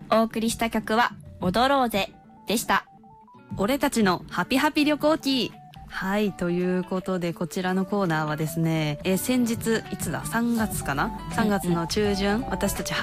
お送りした曲は踊ろうぜでした。 俺たちのハピハピ旅行記。はい、ということでこちらのコーナーはですね、先日いつだ3月かな、3月の中旬、私たち